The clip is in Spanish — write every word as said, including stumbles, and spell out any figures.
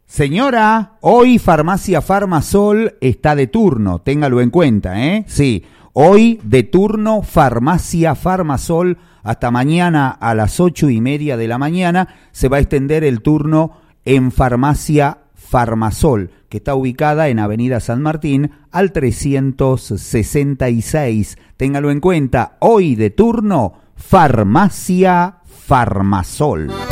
Señora, hoy Farmacia Farmasol está de turno, téngalo en cuenta, ¿eh? Sí, hoy de turno Farmacia Farmasol hasta mañana a las ocho y media de la mañana se va a extender el turno en Farmacia Farmasol, que está ubicada en Avenida San Martín al trescientos sesenta y seis. Téngalo en cuenta, hoy de turno Farmacia Farmasol.